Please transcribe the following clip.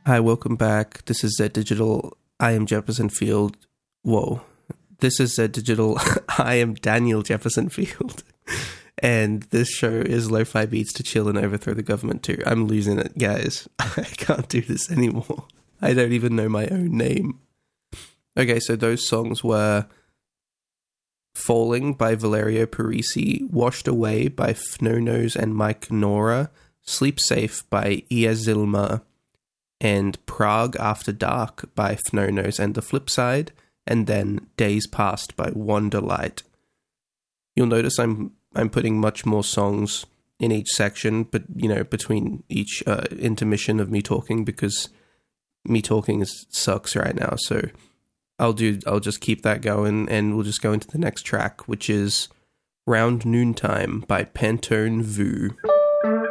Hi, welcome back. This is Z Digital. I am Jefferson Field. Whoa. This is Z Digital. I am Daniel Jefferson Field. And this show is Lo-Fi Beats to chill and overthrow the government too. I'm losing it, guys. I can't do this anymore. I don't even know my own name. Okay, so those songs were Falling by Valerio Parisi, Washed Away by Fnonos and Mike Nora, Sleep Safe by Iazilma, and Prague After Dark by Fnonos and The Flip Side, and then Days Past by Wonderlight. You'll notice I'm putting much more songs in each section, but between each intermission of me talking, because me talking sucks right now. So I'll just keep that going, and we'll just go into the next track, which is Round Noontime by Pantone Vu.